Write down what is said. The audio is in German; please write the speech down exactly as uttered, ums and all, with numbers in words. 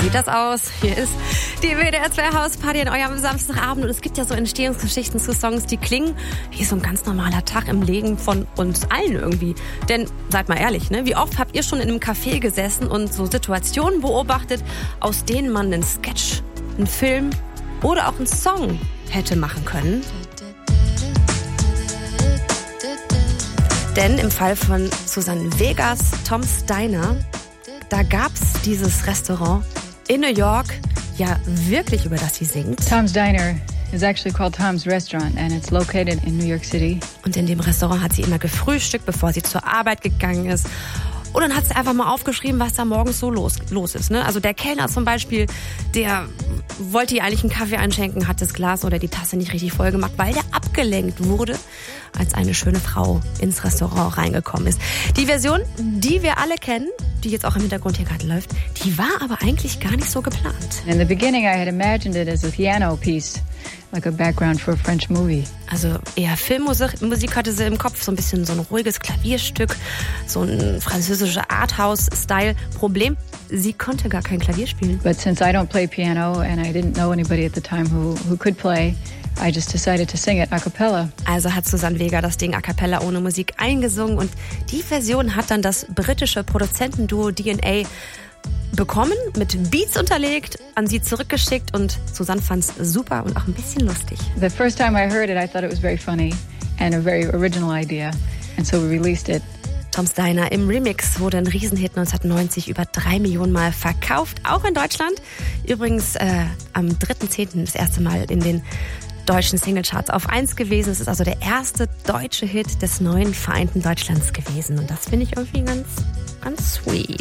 sieht das aus? Hier ist die W D R zwei Hausparty an eurem Samstagabend. Und es gibt ja so Entstehungsgeschichten zu Songs, die klingen wie so ein ganz normaler Tag im Leben von uns allen irgendwie. Denn, seid mal ehrlich, ne? Wie oft habt ihr schon in einem Café gesessen und so Situationen beobachtet, aus denen man einen Sketch, einen Film oder auch einen Song hätte machen können? Denn im Fall von Susanne Vegas, Tom's Diner, da gab's dieses Restaurant in New York, ja wirklich, über das sie singt. Tom's Diner is actually called Tom's Restaurant and it's located in New York City. Und in dem Restaurant hat sie immer gefrühstückt, bevor sie zur Arbeit gegangen ist. Und dann hat sie einfach mal aufgeschrieben, was da morgens so los, los ist. Ne? Also der Kellner zum Beispiel, der wollte ihr eigentlich einen Kaffee einschenken, hat das Glas oder die Tasse nicht richtig voll gemacht, weil der abgelenkt wurde, als eine schöne Frau ins Restaurant reingekommen ist. Die Version, die wir alle kennen, die jetzt auch im Hintergrund hier gerade läuft, die war aber eigentlich gar nicht so geplant. In the beginning I had imagined it as a piano piece, like a background for a French movie. Also eher Filmmusik Musik hatte sie im Kopf, so ein bisschen so ein ruhiges Klavierstück, so ein französischer Arthouse-Style. Problem, sie konnte gar kein Klavier spielen. But since I don't play piano and I didn't know anybody at the time who, who could play, I just decided to sing it a cappella. Also hat Susanne Vega das Ding a cappella ohne Musik eingesungen und die Version hat dann das britische Produzentenduo D N A bekommen, mit Beats unterlegt, an sie zurückgeschickt und Susanne fand's super und auch ein bisschen lustig. The first time I heard it, I thought it was very funny and a very original idea, and so we released it. Tom's Diner im Remix wurde ein Riesenhit neunzehnhundertneunzig, über drei Millionen Mal verkauft, auch in Deutschland. Übrigens äh, am dritten zehnten das erste Mal in den deutschen Singlecharts auf eins gewesen. Es ist also der erste deutsche Hit des neuen vereinten Deutschlands gewesen. Und das finde ich irgendwie ganz, ganz sweet.